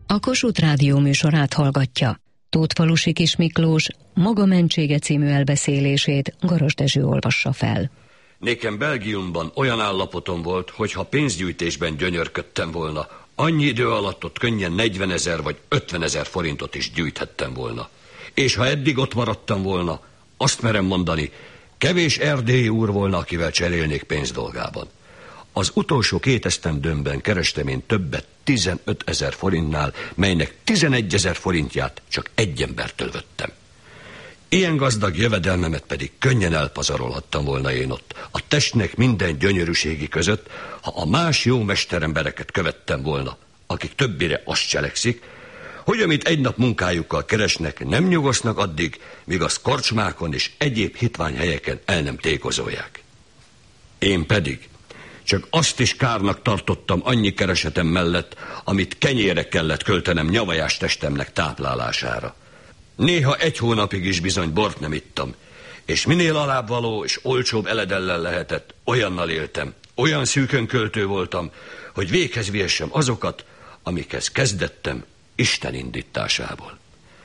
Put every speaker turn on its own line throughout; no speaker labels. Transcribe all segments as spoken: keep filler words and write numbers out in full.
A Kossuth Rádió műsorát hallgatja. Tótfalusi Kis Miklós Maga mentsége című elbeszélését Garas Dezső olvassa fel.
Nékem Belgiumban olyan állapotom volt, hogy ha pénzgyűjtésben gyönyörködtem volna, annyi idő alatt ott könnyen negyvenezer vagy ötvenezer forintot is gyűjthettem volna. És ha eddig ott maradtam volna, azt merem mondani, kevés erdélyi úr volna, akivel cserélnék pénzdolgában. Az utolsó két esztendőmben kerestem én többet tizenötezer forintnál, melynek tizenegyezer forintját csak egy embertől vettem. Ilyen gazdag jövedelmemet pedig könnyen elpazarolhattam volna én ott, a testnek minden gyönyörűségi között, ha a más jó mesterembereket követtem volna, akik többire azt cselekszik, hogy amit egy nap munkájukkal keresnek, nem nyugosznak addig, míg az korcsmákon és egyéb hitványhelyeken el nem tékozolják. Én pedig csak azt is kárnak tartottam annyi keresetem mellett, amit kenyére kellett költenem nyavajás testemnek táplálására. Néha egy hónapig is bizony bort nem ittam, és minél alábbvaló és olcsóbb eledellel lehetett, olyannal éltem, olyan szűkön költő voltam, hogy véghez vihessem azokat, amikhez kezdettem Isten indításából.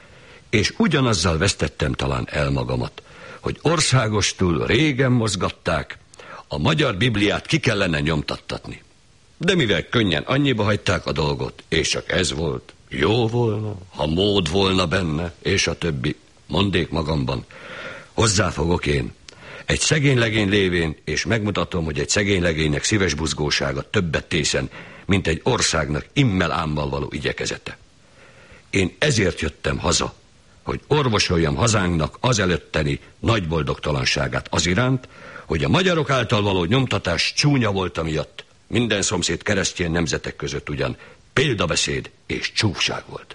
És ugyanazzal vesztettem talán el magamat, hogy országostul régen mozgatták, a magyar Bibliát ki kellene nyomtattatni. De mivel könnyen annyiba hagyták a dolgot, és csak ez volt, jó volna, ha mód volna benne, és a többi, mondék magamban, hozzáfogok én, egy szegény legény lévén, és megmutatom, hogy egy szegény legénynek szíves buzgósága többet tészen, mint egy országnak immel ámmal való igyekezete. Én ezért jöttem haza, hogy orvosoljam hazánknak az előtteni nagy boldogtalanságát az iránt, hogy a magyarok által való nyomtatás csúnya volt amiatt, minden szomszéd keresztény nemzetek között ugyan példabeszéd és csúfság volt.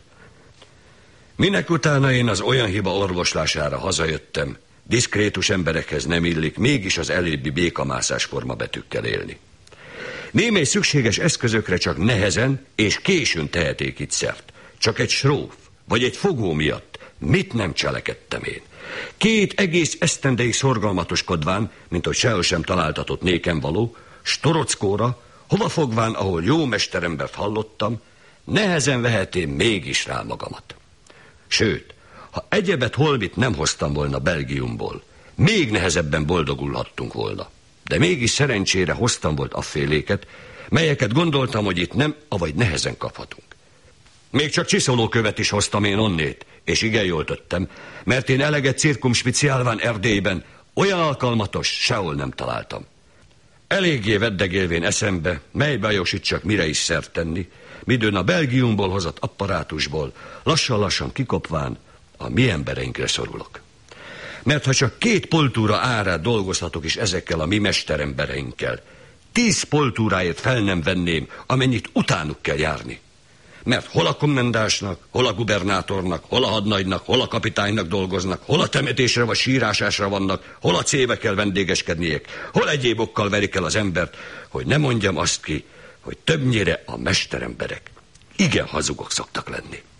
Minek utána én az olyan hiba orvoslására hazajöttem, diszkrétus emberekhez nem illik mégis az elébbi békamászás forma betűkkel élni. Némely szükséges eszközökre csak nehezen és későn teheték itt szert. Csak egy sróf vagy egy fogó miatt mit nem cselekedtem én? Két egész esztendeig szorgalmatoskodván, mint hogy sehol sem találtatott nékem való, storockóra, hova fogván, ahol jó mesterembert hallottam, nehezen vehetém mégis rá magamat. Sőt, ha egyebet holmit nem hoztam volna Belgiumból, még nehezebben boldogulhattunk volna. De mégis szerencsére hoztam volt afféléket, melyeket gondoltam, hogy itt nem, avagy nehezen kaphatunk. Még csak csiszolókövet is hoztam én onnét, és igen jól tettem, mert én eleget cirkumspeciálván Erdélyben olyan alkalmatos sehol nem találtam. Eléggé veddegélvén eszembe, mely bajosítsak mire is szert tenni, midőn a Belgiumból hozott apparátusból, lassan-lassan kikopván a mi embereinkre szorulok. Mert ha csak két poltúra árát dolgozhatok is ezekkel a mi mesterembereinkkel, tíz poltúráért fel nem venném, amennyit utánuk kell járni. Mert hol a kommendásnak, hol a gubernátornak, hol a hadnagynak, hol a kapitánynak dolgoznak, hol a temetésre vagy sírásásra vannak, hol a cébe kell vendégeskedniek, hol egyéb okkal verik el az embert, hogy ne mondjam azt ki, hogy többnyire a mesteremberek igen hazugok szoktak lenni.